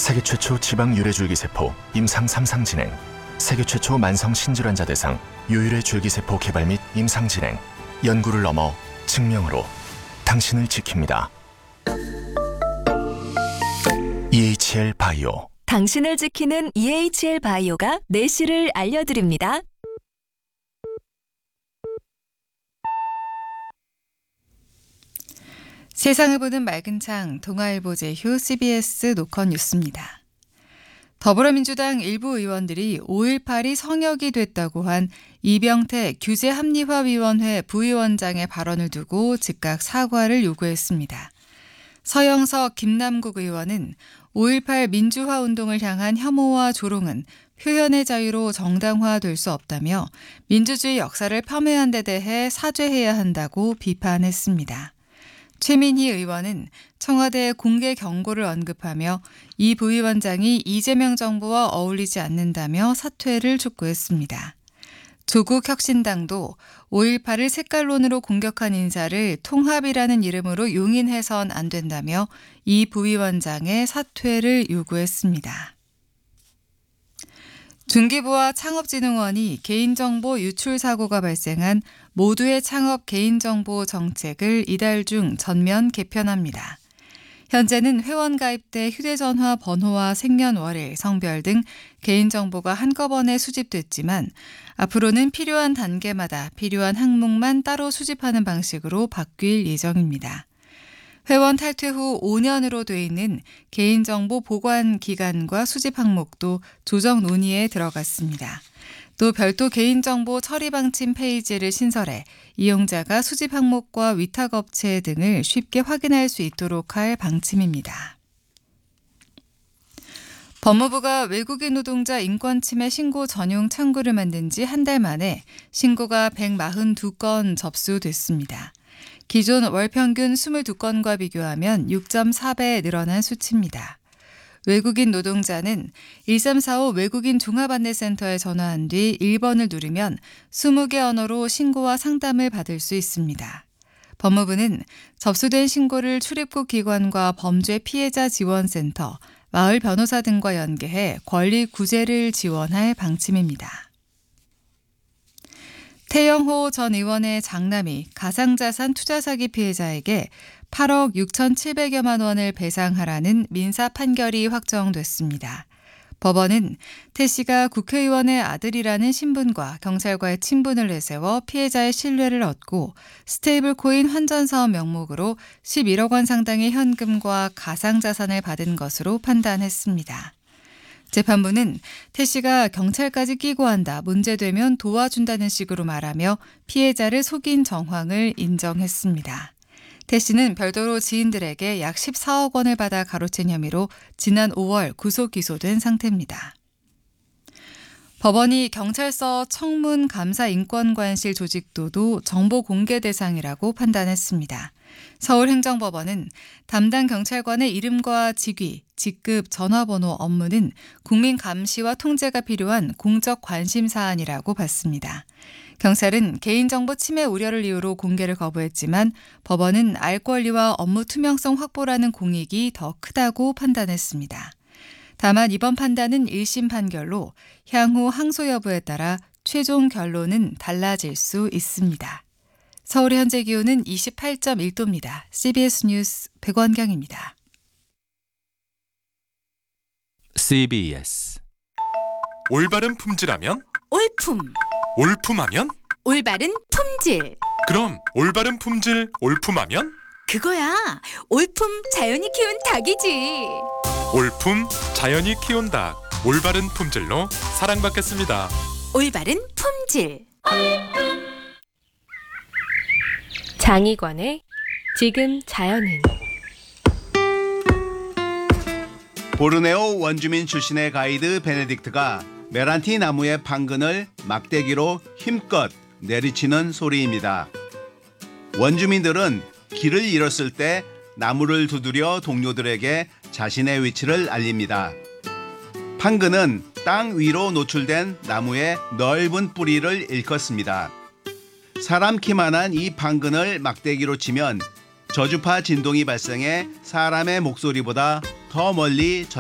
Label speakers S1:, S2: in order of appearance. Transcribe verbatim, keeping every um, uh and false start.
S1: 세계 최초 지방 유래 줄기세포 임상 삼 상 진행, 세계 최초 만성 신질환자 대상 유일의 줄기세포 개발 및 임상 진행, 연구를 넘어 증명으로 당신을 지킵니다. 이에이치엘 바이오.
S2: 당신을 지키는 이에이치엘 바이오가 내실을 알려드립니다.
S3: 세상을 보는 맑은 창, 동아일보 제휴 씨비에스 노컷 뉴스입니다. 더불어민주당 일부 의원들이 오일팔이 성역이 됐다고 한 이병태 규제합리화위원회 부위원장의 발언을 두고 즉각 사과를 요구했습니다. 서영석 김남국 의원은 오일팔 민주화 운동을 향한 혐오와 조롱은 표현의 자유로 정당화될 수 없다며 민주주의 역사를 폄훼한 데 대해 사죄해야 한다고 비판했습니다. 최민희 의원은 청와대의 공개 경고를 언급하며 이 부위원장이 이재명 정부와 어울리지 않는다며 사퇴를 촉구했습니다. 조국 혁신당도 오일팔을 색깔론으로 공격한 인사를 통합이라는 이름으로 용인해선 안 된다며 이 부위원장의 사퇴를 요구했습니다. 중기부와 창업진흥원이 개인정보 유출 사고가 발생한 모두의 창업 개인정보 정책을 이달 중 전면 개편합니다. 현재는 회원 가입대 휴대전화 번호와 생년월일, 성별 등 개인정보가 한꺼번에 수집됐지만 앞으로는 필요한 단계마다 필요한 항목만 따로 수집하는 방식으로 바뀔 예정입니다. 회원 탈퇴 후 오 년으로 돼 있는 개인정보 보관 기간과 수집 항목도 조정 논의에 들어갔습니다. 또 별도 개인정보 처리 방침 페이지를 신설해 이용자가 수집 항목과 위탁업체 등을 쉽게 확인할 수 있도록 할 방침입니다. 법무부가 외국인 노동자 인권침해 신고 전용 창구를 만든 지 한 달 만에 신고가 백사십이 건 접수됐습니다. 기존 월 평균 이십이 건과 비교하면 육 점 사 배 늘어난 수치입니다. 외국인 노동자는 일삼사오 외국인 종합안내센터에 전화한 뒤 일 번을 누르면 이십 개 언어로 신고와 상담을 받을 수 있습니다. 법무부는 접수된 신고를 출입국 기관과 범죄 피해자 지원센터, 마을 변호사 등과 연계해 권리 구제를 지원할 방침입니다. 태영호 전 의원의 장남이 가상자산 투자 사기 피해자에게 팔억 육천칠백여만 원을 배상하라는 민사 판결이 확정됐습니다. 법원은 태 씨가 국회의원의 아들이라는 신분과 경찰과의 친분을 내세워 피해자의 신뢰를 얻고 스테이블 코인 환전사업 명목으로 십일억 원 상당의 현금과 가상자산을 받은 것으로 판단했습니다. 재판부는 태 씨가 경찰까지 끼고 한다, 문제되면 도와준다는 식으로 말하며 피해자를 속인 정황을 인정했습니다. 태 씨는 별도로 지인들에게 약 십사억 원을 받아 가로챈 혐의로 지난 오월 구속 기소된 상태입니다. 법원이 경찰서 청문 감사 인권관실 조직도도 정보 공개 대상이라고 판단했습니다. 서울행정법원은 담당 경찰관의 이름과 직위, 직급, 전화번호, 업무는 국민 감시와 통제가 필요한 공적 관심 사안이라고 봤습니다. 경찰은 개인정보 침해 우려를 이유로 공개를 거부했지만 법원은 알 권리와 업무 투명성 확보라는 공익이 더 크다고 판단했습니다. 다만 이번 판단은 일 심 판결로 향후 항소 여부에 따라 최종 결론은 달라질 수 있습니다. 서울의 현재 기온은 이십팔 점 일 도입니다. 씨비에스 뉴스 백원경입니다.
S4: 씨비에스
S5: 올바른 품질하면?
S6: 올품.
S5: 올품하면?
S6: 올바른 품질.
S5: 그럼 올바른 품질 올품하면?
S6: 그거야. 올품 자연이 키운 닭이지.
S5: 올품 자연이 키운 닭. 올바른 품질로 사랑받겠습니다.
S6: 올바른 품질.
S7: 장희관의 지금 자연은.
S8: 보르네오 원주민 출신의 가이드 베네딕트가 메란티 나무의 판근을 막대기로 힘껏 내리치는 소리입니다. 원주민들은 길을 잃었을 때 나무를 두드려 동료들에게 자신의 위치를 알립니다. 판근은 땅 위로 노출된 나무의 넓은 뿌리를 일컫습니다. 사람 키만한 이 판근을 막대기로 치면 저주파 진동이 발생해 사람의 목소리보다 더 멀리